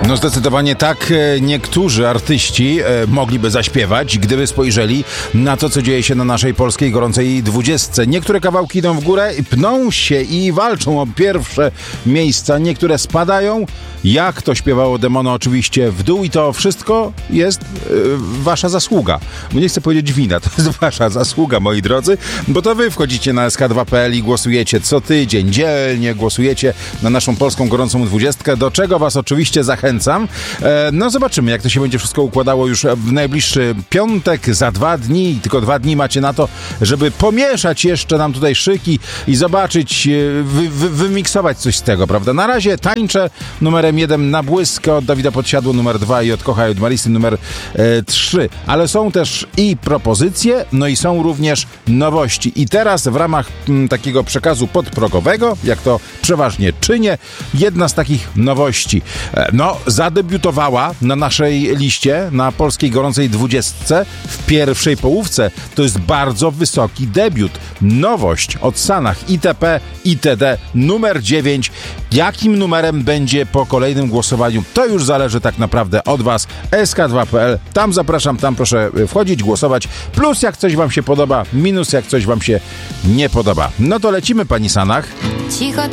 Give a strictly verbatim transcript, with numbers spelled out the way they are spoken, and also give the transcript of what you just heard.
No zdecydowanie tak. Niektórzy artyści mogliby zaśpiewać, gdyby spojrzeli na to, co dzieje się na naszej polskiej gorącej dwudziestce. Niektóre kawałki idą w górę, pną się i walczą o pierwsze miejsca. Niektóre spadają, jak to śpiewało Demono, oczywiście w dół, i to wszystko jest yy, wasza zasługa. Bo nie chcę powiedzieć wina, to jest wasza zasługa, moi drodzy, bo to wy wchodzicie na es ka dwa kropka pe el i głosujecie co tydzień, dzielnie głosujecie na naszą polską gorącą dwudziestkę, do czego was oczywiście zachęcam. E, no zobaczymy, jak to się będzie wszystko układało już w najbliższy piątek, za dwa dni. Tylko dwa dni macie na to, żeby pomieszać jeszcze nam tutaj szyki i zobaczyć, wy, wy, wymiksować coś z tego, prawda? Na razie tańczę numerem jeden Na błyskę od Dawida Podsiadło, numer dwa i od Kochaj od Marisy numer e, trzy. Ale są też i propozycje, no i są również nowości. I teraz w ramach m, takiego przekazu podprogowego, jak to przeważnie czynię, jedna z takich nowości. E, no, zadebiutowała na naszej liście, na polskiej gorącej dwudziestce w pierwszej połówce. To jest bardzo wysoki debiut. Nowość od Sanach itp. itd. Numer dziewięć. Jakim numerem będzie po kolejnym głosowaniu, to już zależy tak naprawdę od was. es ka dwa kropka pe el. Tam zapraszam, tam proszę wchodzić, głosować. Plus jak coś wam się podoba, minus jak coś wam się nie podoba. No to lecimy, pani Sanach. Cicho